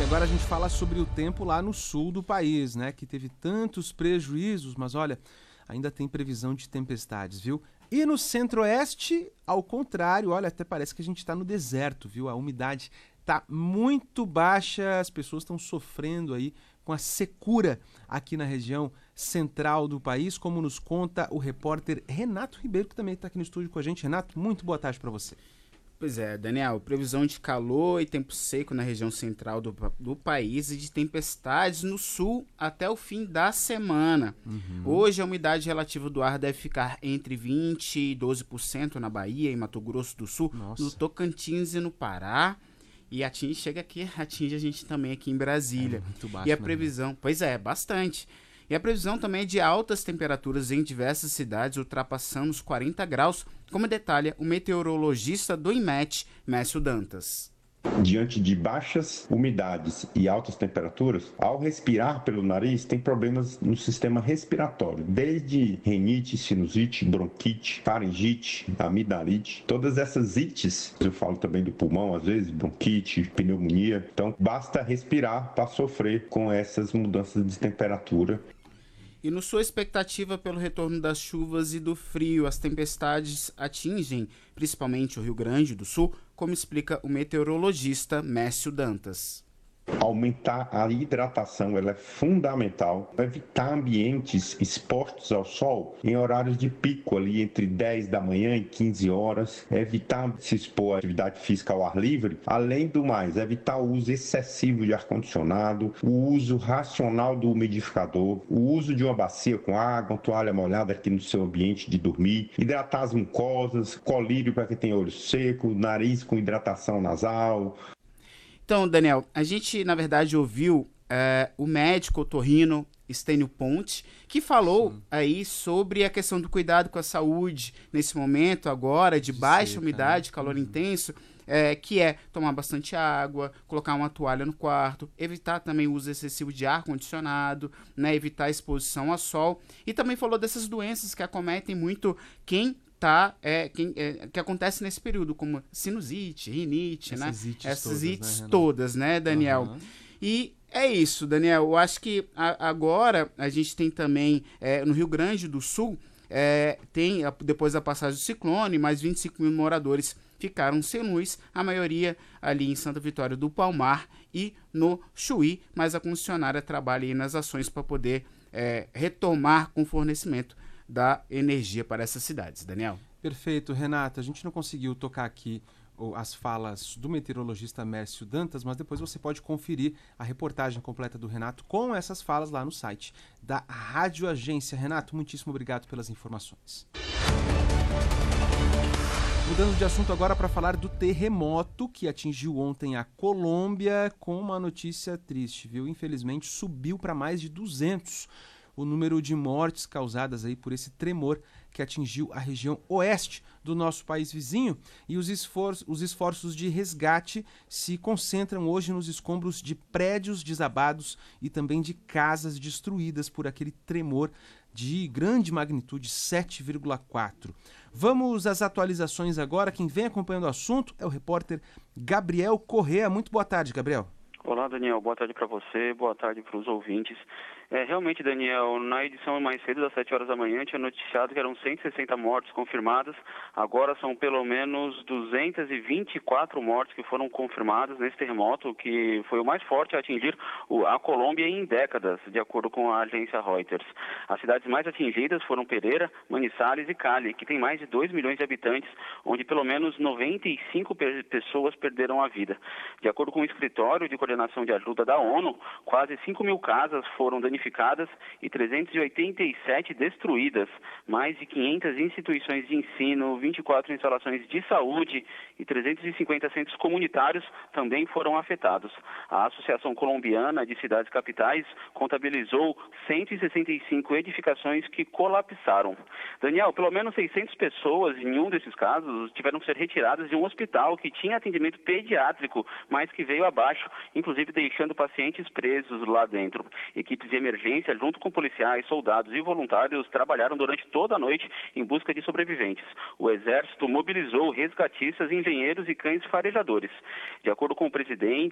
agora a gente fala sobre o tempo lá no sul do país, né? Que teve tantos prejuízos, mas olha, ainda tem previsão de tempestades, viu? E no centro-oeste, ao contrário, olha, até parece que a gente está no deserto, viu? A umidade está muito baixa, as pessoas estão sofrendo aí com a secura aqui na região central do país, como nos conta o repórter Renato Ribeiro, que também está aqui no estúdio com a gente. Renato, muito boa tarde para você. Pois é, Daniel, previsão de calor e tempo seco na região central do país e de tempestades no sul até o fim da semana. Hoje a umidade relativa do ar deve ficar entre 20% e 12% na Bahia e Mato Grosso do Sul, no Tocantins e no Pará. E atinge a gente também aqui em Brasília. Muito baixo, e a previsão, pois é, bastante. E a previsão também é de altas temperaturas em diversas cidades, ultrapassando os 40 graus, como detalha o meteorologista do IMET, Mécio Dantas. Diante de baixas umidades e altas temperaturas, ao respirar pelo nariz, tem problemas no sistema respiratório, desde rinite, sinusite, bronquite, faringite, amidalite, todas essas ites, eu falo também do pulmão, às vezes, bronquite, pneumonia, então basta respirar para sofrer com essas mudanças de temperatura. E no sua expectativa pelo retorno das chuvas e do frio, as tempestades atingem principalmente o Rio Grande do Sul, como explica o meteorologista Mécio Dantas. Aumentar a hidratação, ela é fundamental. Evitar ambientes expostos ao sol em horários de pico, ali entre 10 da manhã e 15 horas. Evitar se expor à atividade física ao ar livre. Além do mais, evitar o uso excessivo de ar-condicionado, o uso racional do umidificador, o uso de uma bacia com água, uma toalha molhada aqui no seu ambiente de dormir, hidratar as mucosas, colírio para quem tem olho seco, nariz com hidratação nasal. Então, Daniel, a gente, na verdade, ouviu o médico otorrino Estênio Ponte, que falou aí sobre a questão do cuidado com a saúde nesse momento agora, de baixa umidade, calor intenso, que é tomar bastante água, colocar uma toalha no quarto, evitar também o uso excessivo de ar-condicionado, né, evitar a exposição ao sol, e também falou dessas doenças que acometem muito quem que acontece nesse período, como sinusite, rinite, essas ites todas, né, Daniel? E é isso, Daniel. Eu acho que agora a gente tem também, no Rio Grande do Sul, depois da passagem do ciclone, mais 25 mil moradores ficaram sem luz, a maioria ali em Santa Vitória do Palmar e no Chuí, mas a concessionária trabalha aí nas ações para poder retomar com o fornecimento da energia para essas cidades. Daniel? Perfeito, Renato. A gente não conseguiu tocar aqui as falas do meteorologista Mécio Dantas, mas depois você pode conferir a reportagem completa do Renato com essas falas lá no site da Rádio Agência. Renato, muitíssimo obrigado pelas informações. Mudando de assunto agora para falar do terremoto que atingiu ontem a Colômbia, com uma notícia triste, viu? Infelizmente subiu para mais de 200 o número de mortes causadas aí por esse tremor que atingiu a região oeste do nosso país vizinho, e os esforços de resgate se concentram hoje nos escombros de prédios desabados e também de casas destruídas por aquele tremor de grande magnitude 7,4. Vamos às atualizações agora. Quem vem acompanhando o assunto é o repórter Gabriel Correa. Muito boa tarde, Gabriel. Olá, Daniel. Boa tarde para você, boa tarde para os ouvintes. Realmente, Daniel, na edição mais cedo, das 7 horas da manhã, tinha noticiado que eram 160 mortes confirmadas. Agora são pelo menos 224 mortes que foram confirmadas nesse terremoto, que foi o mais forte a atingir a Colômbia em décadas, de acordo com a agência Reuters. As cidades mais atingidas foram Pereira, Manizales e Cali, que tem mais de 2 milhões de habitantes, onde pelo menos 95 pessoas perderam a vida. De acordo com o Escritório de Coordenação de Ajuda da ONU, quase 5 mil casas foram danificadas e 387 destruídas. Mais de 500 instituições de ensino, 24 instalações de saúde e 350 centros comunitários também foram afetados. A Associação Colombiana de Cidades Capitais contabilizou 165 edificações que colapsaram. Daniel, pelo menos 600 pessoas em um desses casos tiveram que ser retiradas de um hospital que tinha atendimento pediátrico, mas que veio abaixo, inclusive deixando pacientes presos lá dentro. Equipes de emergência, junto com policiais, soldados e voluntários, trabalharam durante toda a noite em busca de sobreviventes. O Exército mobilizou resgatistas, engenheiros e cães farejadores. De acordo com o presidente